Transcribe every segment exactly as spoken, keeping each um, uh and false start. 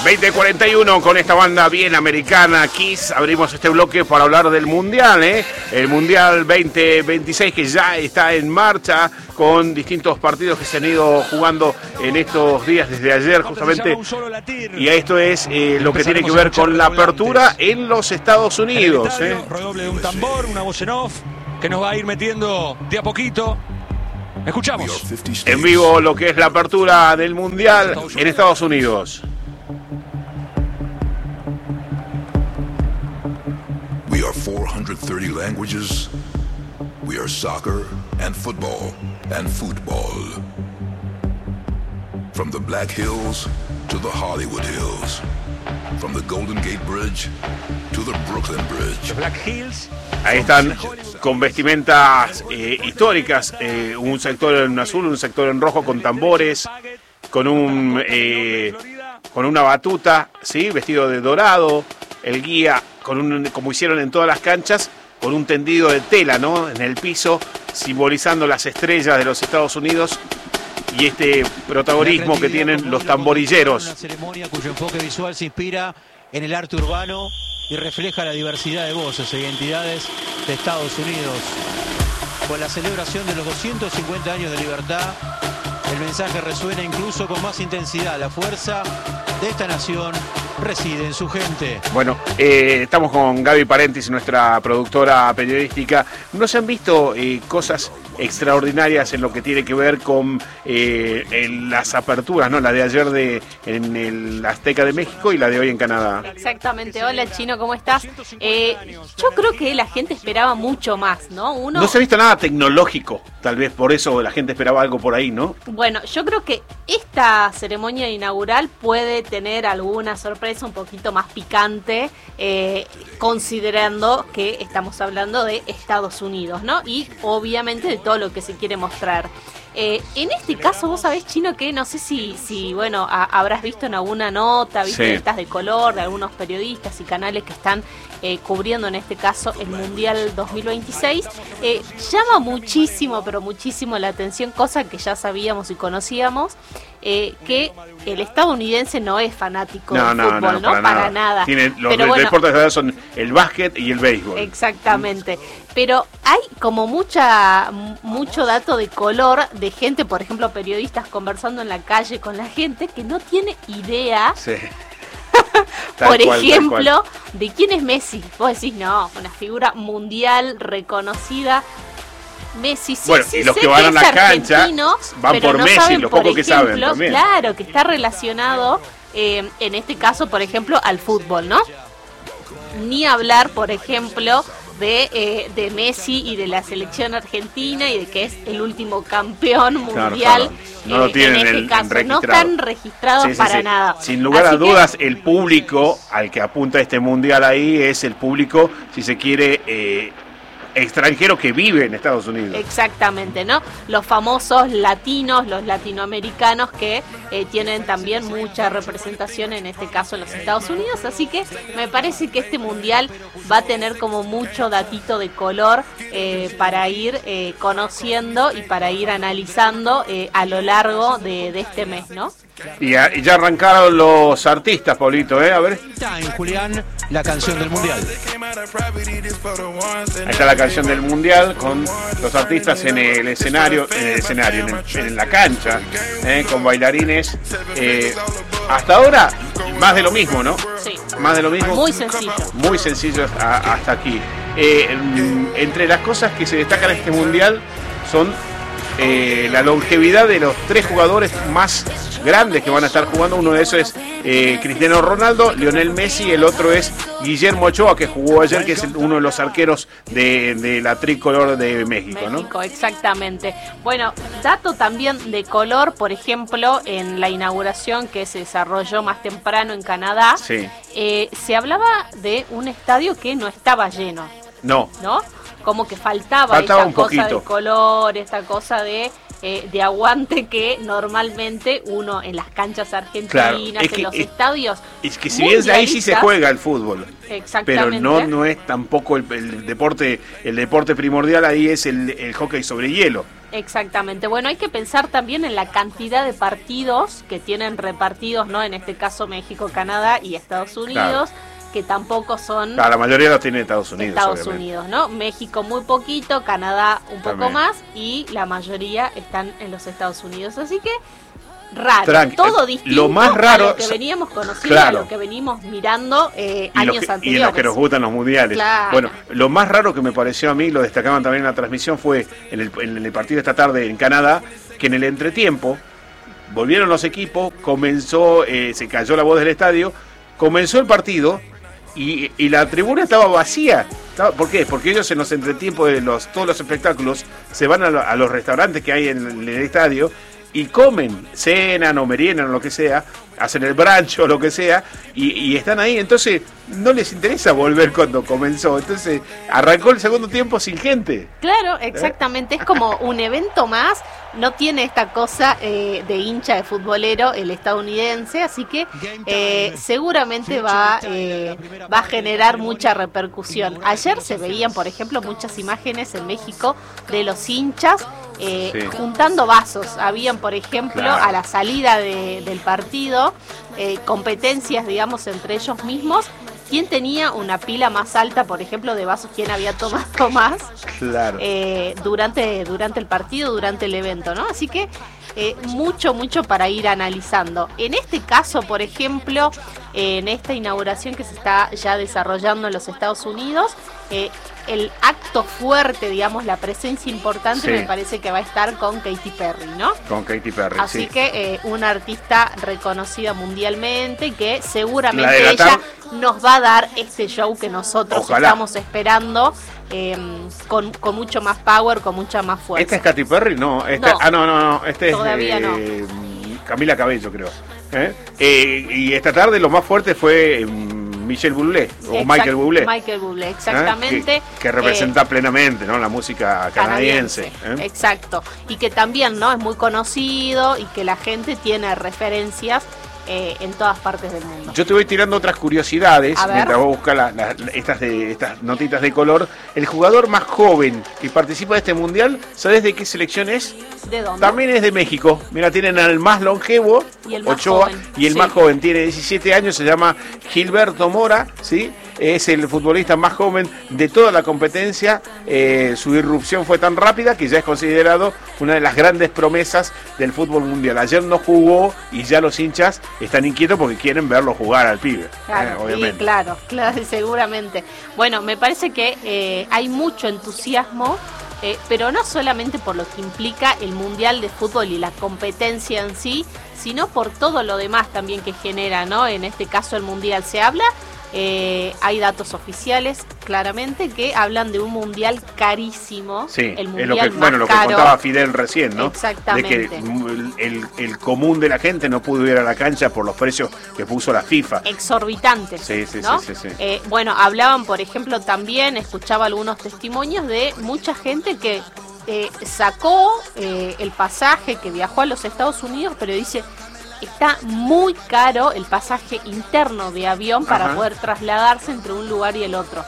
veinte cuarenta y uno con esta banda bien americana, Kiss. Abrimos este bloque para hablar del Mundial, ¿eh? El Mundial veinte veintiséis que ya está en marcha con distintos partidos que se han ido jugando en estos días desde ayer justamente. Y esto es eh, lo que tiene que ver con la apertura en los Estados Unidos. ¿eh? Redoble de un tambor, una voz en off que nos va a ir metiendo de a poquito. Escuchamos. En vivo lo que es la apertura del Mundial en Estados Unidos. We are four hundred thirty languages. We are soccer and football and football. From the Black Hills to the Hollywood Hills. From the Golden Gate Bridge to the Brooklyn Bridge. Black Hills. Ahí están con vestimentas eh, históricas, eh, un sector en azul, un sector en rojo con tambores, con un eh, con una batuta, sí, vestido de dorado, el guía con un, como hicieron en todas las canchas, con un tendido de tela, ¿no? En el piso, simbolizando las estrellas de los Estados Unidos y este protagonismo que tienen los tamborilleros. Una ceremonia cuyo enfoque visual se inspira en el arte urbano y refleja la diversidad de voces e identidades de Estados Unidos. Con la celebración de los doscientos cincuenta años de libertad, el mensaje resuena incluso con más intensidad. La fuerza de esta nación reside en su gente. Bueno, eh, estamos con Gaby Parentis, nuestra productora periodística. ¿No se han visto eh, cosas extraordinarias en lo que tiene que ver con eh, en las aperturas, ¿no? La de ayer de en el Azteca de México y la de hoy en Canadá. Exactamente. Hola, Chino, ¿cómo estás? Eh, yo creo que la gente esperaba mucho más, ¿no? Uno... No se ha visto nada tecnológico, tal vez por eso la gente esperaba algo por ahí, ¿no? Bueno, yo creo que esta ceremonia inaugural puede tener alguna sorpresa un poquito más picante, eh, considerando que estamos hablando de Estados Unidos, ¿no? Y obviamente de todo lo que se quiere mostrar. Eh, en este caso, vos sabés, Chino, que no sé si, si bueno, a, habrás visto en alguna nota, viste, sí, estas de color, de algunos periodistas y canales que están eh, cubriendo en este caso el Mundial dos mil veintiséis. Eh, llama muchísimo, pero muchísimo la atención, cosa que ya sabíamos y conocíamos, eh, que el estadounidense no es fanático no, del no, fútbol, no, ¿no? Para, para nada. nada. Tienen, los pero de, bueno, deportes de verdad son el básquet y el béisbol. Exactamente. Pero hay como mucha mucho dato de color de gente, por ejemplo, periodistas conversando en la calle con la gente que no tiene idea, Sí. por cual, ejemplo, de quién es Messi. Vos decís, no, una figura mundial reconocida. Messi, sí, Bueno, sí, y los sé que van a es la cancha argentino, van pero por no Messi, saben, lo por poco que saben ejemplo, también. Claro, que está relacionado eh, en este caso, por ejemplo, al fútbol, ¿no? Ni hablar, por ejemplo, de, eh, de Messi y de la selección argentina y de que es el último campeón mundial. Claro, claro. No lo eh, tienen en este el, caso, registrado. no están registrados Sí, sí, para sí. nada. Sin lugar Así a que, dudas, el público al que apunta este mundial ahí es el público, si se quiere, eh, extranjero que vive en Estados Unidos. Exactamente, ¿no? Los famosos latinos, los latinoamericanos que eh, tienen también mucha representación, en este caso en los Estados Unidos, así que me parece que este mundial va a tener como mucho datito de color eh, para ir eh, conociendo y para ir analizando eh, a lo largo de, de este mes, ¿no? Y, a, y ya arrancaron los artistas, Paulito, ¿eh? A ver. En Julián, la canción del Mundial. Ahí está la canción del Mundial con los artistas en el escenario, en el escenario, en, el, en la cancha, ¿eh? Con bailarines. Eh, hasta ahora, más de lo mismo, ¿no? Sí. Más de lo mismo. Muy sencillo. Muy sencillo a, hasta aquí. Eh, entre las cosas que se destacan en este Mundial son eh, la longevidad de los tres jugadores más grandes que van a estar jugando. Uno de esos es eh, Cristiano Ronaldo, Lionel Messi, el otro es Guillermo Ochoa, que jugó ayer, que es uno de los arqueros de, de la tricolor de México, ¿no? México, exactamente. Bueno, dato también de color, por ejemplo, en la inauguración que se desarrolló más temprano en Canadá, Sí. eh, se hablaba de un estadio que no estaba lleno, No. ¿no? Como que faltaba, Faltaba esta un cosa poquito. de color, esta cosa de eh, de aguante que normalmente uno en las canchas argentinas, Claro, es que- en los es- estadios Es que si bien ahí sí se mundialistas, juega el fútbol, pero exactamente, no no es tampoco el, el deporte el deporte primordial, ahí es el, el hockey sobre hielo. Exactamente. Bueno, hay que pensar también en la cantidad de partidos que tienen repartidos, ¿no? En este caso México, Canadá y Estados Unidos, claro, que tampoco son... Claro, la mayoría los tiene Estados Unidos. Estados obviamente. Unidos, ¿no? México muy poquito, Canadá un poco También. más y la mayoría están en los Estados Unidos. Así que raro, Tranqui. todo distinto Lo más raro, a lo que veníamos conociendo, claro, a lo que venimos mirando eh, y años los que, anteriores. y en los que nos gustan los mundiales. Claro. Bueno, lo más raro que me pareció a mí, lo destacaban también en la transmisión, fue en el, en el partido esta tarde en Canadá, que en el entretiempo volvieron los equipos, comenzó, eh, se cayó la voz del estadio, comenzó el partido y, y la tribuna estaba vacía. Estaba, ¿por qué? Porque ellos en los entretiempos de los, todos los espectáculos se van a, lo, a los restaurantes que hay en, en el estadio y comen, cenan o meriendan o lo que sea, hacen el brunch o lo que sea, y, y están ahí. Entonces no les interesa volver cuando comenzó. Entonces arrancó el segundo tiempo sin gente. Claro, exactamente. Es como un evento más. No tiene esta cosa eh, de hincha de futbolero el estadounidense, así que eh, seguramente va, eh, va a generar mucha repercusión. Ayer se veían, por ejemplo, muchas imágenes en México de los hinchas eh, Sí. juntando vasos. Habían, por ejemplo, Claro. a la salida de, del partido, eh, competencias, digamos, entre ellos mismos. ¿Quién tenía una pila más alta, por ejemplo, de vasos? ¿Quién había tomado más? Claro. Eh, durante, durante el partido, durante el evento, ¿no? Así que eh, mucho, mucho para ir analizando. En este caso, por ejemplo, eh, en esta inauguración que se está ya desarrollando en los Estados Unidos, eh, el acto fuerte, digamos, la presencia importante, Sí. me parece que va a estar con Katy Perry, ¿no? Con Katy Perry, Así sí. que eh, una artista reconocida mundialmente que La seguramente de la ella tar- nos va a dar este show que nosotros Ojalá. estamos esperando eh, con, con mucho más power, con mucha más fuerza. ¿Esta es Katy Perry? No, esta, No. ah, no, no, no, este es Todavía eh, Camila Cabello, creo. ¿Eh? Eh, y esta tarde lo más fuerte fue eh, Michel Bublé, o Exact- Michael Bublé. Michael Bublé, ¿eh? exactamente. Que, que representa plenamente, ¿no?, la música canadiense. ¿eh? Exacto. Y que también, ¿no?, es muy conocido y que la gente tiene referencias eh, en todas partes del mundo. Yo te voy tirando otras curiosidades A ver. mientras vos buscas la- la- estas, de, estas notitas de color. El jugador más joven que participa de este mundial, ¿sabes de qué selección es? ¿De dónde? También es de México. Mira, tienen al más longevo, Y el más Ochoa, joven, y el sí. más joven tiene diecisiete años, se llama Gilberto Mora, ¿sí? Es el futbolista más joven de toda la competencia. Eh, su irrupción fue tan rápida que ya es considerado una de las grandes promesas del fútbol mundial. Ayer no jugó y ya los hinchas están inquietos porque quieren verlo jugar al pibe, Claro, eh, sí, obviamente. claro, claro, seguramente. Bueno, me parece que eh, hay mucho entusiasmo, eh, pero no solamente por lo que implica el Mundial de Fútbol y la competencia en sí, sino por todo lo demás también que genera, ¿no? En este caso el Mundial se habla, eh, hay datos oficiales claramente que hablan de un Mundial carísimo. Sí, el es mundial lo que, más bueno, lo que caro. contaba Fidel recién, ¿no? Exactamente. De que el, el- el común de la gente no pudo ir a la cancha por los precios que puso la FIFA. Exorbitantes, Sí, sí, ¿no? sí, sí, sí. Eh, bueno, hablaban, por ejemplo, también, escuchaba algunos testimonios de mucha gente que eh, sacó eh, el pasaje, que viajó a los Estados Unidos, pero dice, está muy caro el pasaje interno de avión para Ajá. poder trasladarse entre un lugar y el otro.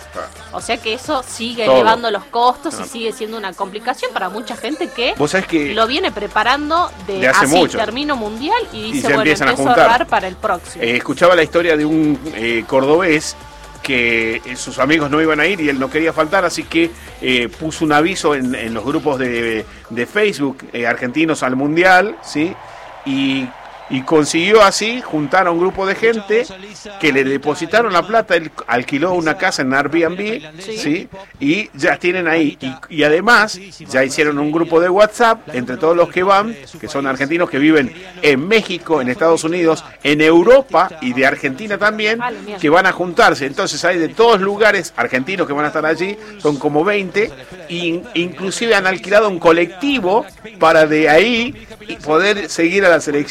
O sea que eso sigue Todo. elevando los costos y Ah. sigue siendo una complicación para mucha gente que Vos sabés que lo viene preparando de, de hace así, mucho. termino mundial y dice, ya bueno, empiezan a empiezo a juntar. ahorrar para el próximo. eh, escuchaba la historia de un eh, cordobés que eh, sus amigos no iban a ir y él no quería faltar, así que eh, puso un aviso en, en los grupos de, de Facebook eh, argentinos al mundial, ¿sí? Y, y consiguió así juntar a un grupo de gente que le depositaron la plata. Él alquiló una casa en Airbnb, Sí. ¿sí? Y ya tienen ahí. Y, y además ya hicieron un grupo de WhatsApp entre todos los que van, que son argentinos que viven en México, en Estados Unidos, en Europa y de Argentina también, Vale, mierda. que van a juntarse. Entonces hay de todos lugares argentinos que van a estar allí, son como veinte, e inclusive han alquilado un colectivo para de ahí y poder seguir a la selección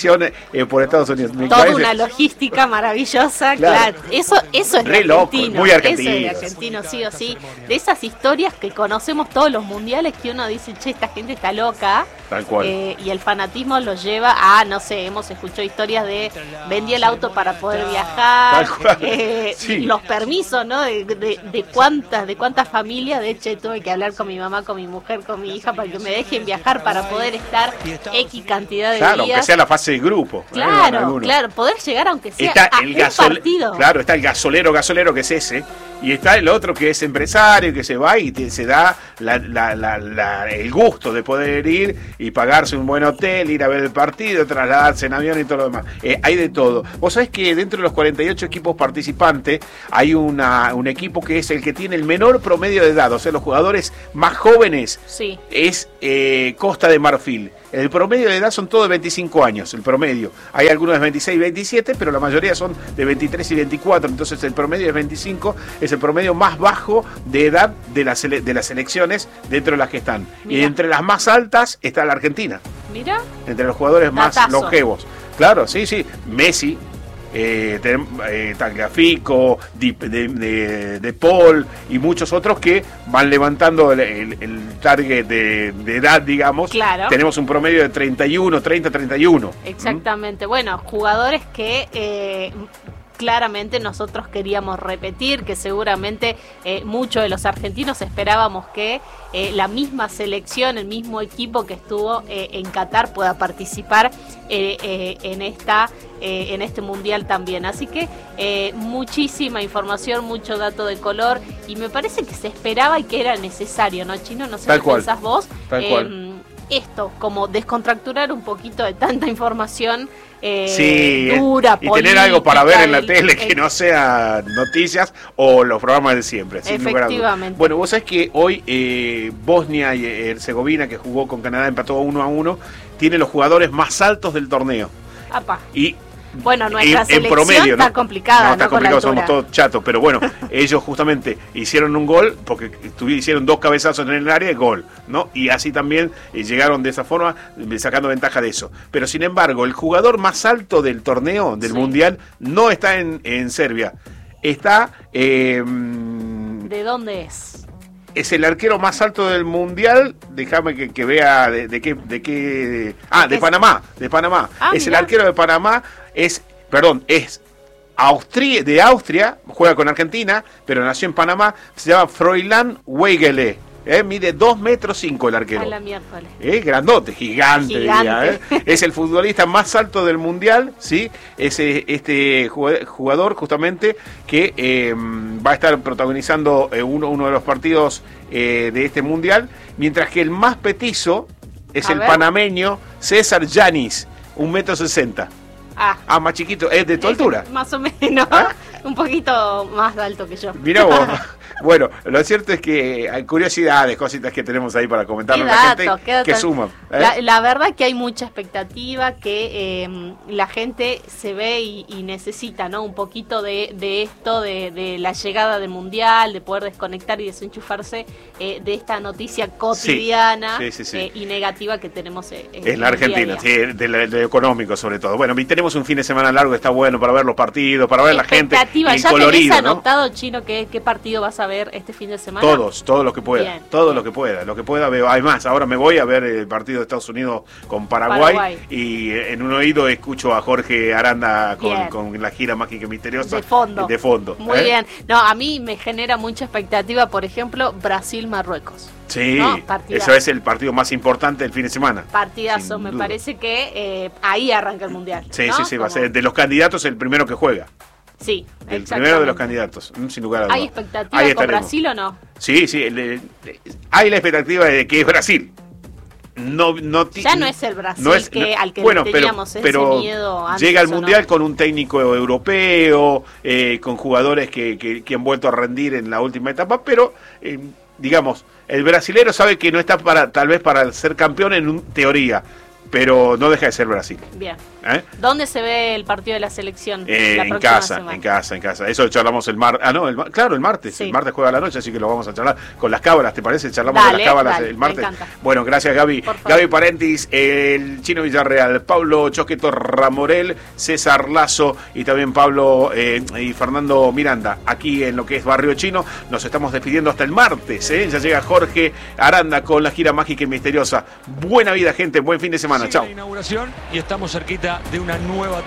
eh, por Estados Unidos. Me Toda parece... una logística maravillosa, Claro. claro. Eso, eso es Re de loco, argentino. muy argentino. Eso es de argentino, sí o sí. De esas historias que conocemos todos los mundiales que uno dice, che, esta gente está loca. Tal cual. Eh, y el fanatismo los lleva a, no sé, hemos escuchado historias de vendí el auto para poder viajar, Tal cual. eh, Sí. los permisos, ¿no? De, de, de cuántas, de cuántas familias, de hecho, tuve que hablar con mi mamá, con mi mujer, con mi hija, para que me dejen viajar para poder estar X cantidad de Claro, días. aunque sea la fase de grupo. Claro, ¿eh? claro, poder llegar aunque sea Está a el un gasol... partido. Claro, está el gasolero, gasolero que es ese, y está el otro que es empresario, que se va y te, se da la, la, la, la, el gusto de poder ir y pagarse un buen hotel, ir a ver el partido, trasladarse en avión y todo lo demás. Eh, hay de todo. Vos sabés que dentro de los cuarenta y ocho equipos participantes hay una, un equipo que es el que tiene el menor promedio de edad, o sea, los jugadores más jóvenes Sí. es eh, Costa de Marfil. El promedio de edad son todos de veinticinco años, el promedio. Hay algunos de veintiséis y veintisiete, pero la mayoría son de veintitrés y veinticuatro, entonces el promedio es veinticinco, es el promedio más bajo de edad de las, sele- de las selecciones dentro de las que están. Mira. Y entre las más altas está la Argentina, Mira, entre los jugadores más Datazo. longevos. Claro, sí, sí. Messi, eh, ten- eh, Tagliafico, Di- de, de- de Paul y muchos otros que van levantando el, el- el target de, de edad, digamos. Claro. Tenemos un promedio de treinta y uno, treinta, treinta y uno. exactamente. Bueno, jugadores que eh, claramente nosotros queríamos repetir, que seguramente eh, muchos de los argentinos esperábamos que eh, la misma selección, el mismo equipo que estuvo eh, en Qatar pueda participar eh, eh, en esta eh, en este mundial también. Así que eh, muchísima información, mucho dato de color, y me parece que se esperaba y que era necesario, ¿no, Chino? No sé Tal qué cual. pensás vos. Tal Eh, cual. Esto, como descontracturar un poquito de tanta información eh, Sí, dura, y tener algo para ver en la política, tele el- que no sea noticias o los programas de siempre. Sin lugar a dudas. Efectivamente. Bueno, vos sabés que hoy eh, Bosnia y Herzegovina, que jugó con Canadá, empató uno a uno, tiene los jugadores más altos del torneo. Apa. Y Bueno, nuestra en, selección en promedio, está ¿no? complicada, No, está ¿no? Con la complicado, somos altura. todos chatos, pero bueno, ellos justamente hicieron un gol, porque tuvi- hicieron dos cabezazos en el área, gol, ¿no? Y así también eh, llegaron de esa forma, eh, sacando ventaja de eso. Pero sin embargo, el jugador más alto del torneo, del Sí. Mundial, no está en, en Serbia. Está... eh, mm, ¿De dónde es? es el arquero más alto del mundial. Déjame que, que vea de, de qué, de qué. Ah, de Es- Panamá, de Panamá. Ah, es el mirá. arquero de Panamá, es, perdón, es Austria, de Austria, juega con Argentina, pero nació en Panamá. Se llama Froilán Weigele. Eh, mide dos metros cinco el arquero. A la miércoles. Eh, grandote, gigante, Gigante. diría, ¿eh? Es el futbolista más alto del mundial, ¿sí? Es eh, este jugad- jugador justamente que eh, va a estar protagonizando eh, uno, uno de los partidos eh, de este mundial, mientras que el más petizo es A el ver. panameño César Yanis, un metro sesenta. Ah, Ah, más chiquito, es de tu es altura. Más o menos. ¿Ah? Un poquito más alto que yo. Mira vos. Bueno, lo cierto es que hay curiosidades, cositas que tenemos ahí para comentarle Qué a la datos, gente qué datos. que suman. ¿eh? La, la verdad que hay mucha expectativa, que eh, la gente se ve y, y necesita, ¿no? Un poquito de, de esto, de, de la llegada del Mundial, de poder desconectar y desenchufarse eh, de esta noticia cotidiana Sí, sí, sí. eh, y negativa que tenemos eh, En la el día a Argentina, día. sí, de, lo- de lo económico sobre todo. Bueno, y tenemos un fin de semana largo, está bueno para ver los partidos, para ver la gente Expectativa. en ¿Ya colorido, tenés ¿no? anotado, Chino, qué, qué partido vas a ver este fin de semana? Todos, todos los que pueda, Bien, todo bien. lo que pueda, lo que pueda veo. Además, ahora me voy a ver el partido de Estados Unidos con Paraguay, Paraguay. y en un oído escucho a Jorge Aranda con, Bien. con la gira mágica y misteriosa. De fondo. De fondo. Muy ¿eh? bien. No, a mí me genera mucha expectativa, por ejemplo, Brasil-Marruecos. Sí, No, partidazo. eso es el partido más importante del fin de semana. Partidazo, Sin me duda. parece que eh, ahí arranca el Mundial. Sí, ¿no? sí, sí, va a Como- ser de los candidatos el primero que juega. Sí, El exactamente. primero de los candidatos, mm, sin lugar a dudas. ¿Hay expectativa Ahí con estaremos. Brasil o no? Sí, sí, el- el- hay la expectativa de que es Brasil. No, no ti- Ya no es el Brasil que- al que bueno, le pero- teníamos ese pero miedo antes, llega al ¿o no? Mundial con un técnico europeo, eh, con jugadores que, que- que han vuelto a rendir en la última etapa, pero eh, digamos, el brasilero sabe que no está para, tal vez para ser campeón en un- teoría. pero no deja de ser Brasil. Bien. ¿Eh? ¿Dónde se ve el partido de la selección? Eh, la en próxima casa, semana? en casa, en casa. Eso charlamos el martes. Ah, no, el, claro, el martes. Sí. El martes juega a la noche, así que lo vamos a charlar con las cábalas, ¿te parece? Charlamos Dale, de las cábalas dale, el martes. me encanta. Bueno, gracias, Gaby. Gaby Parentis, el Chino Villarreal, Pablo Choqueto Ramorel, César Lazo y también Pablo eh, y Fernando Miranda, aquí en lo que es Barrio Chino. Nos estamos despidiendo hasta el martes, ¿eh? Ya llega Jorge Aranda con la gira mágica y misteriosa. Buena vida, gente. Buen fin de semana. Sigue Chao. la inauguración y estamos cerquita de una nueva